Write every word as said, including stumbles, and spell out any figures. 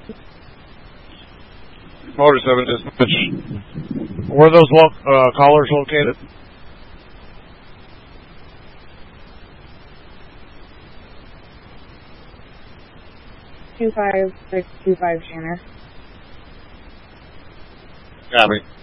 Motor seven dispatch. Where are those lo uh, callers located? two five six two five Shanner. Copy.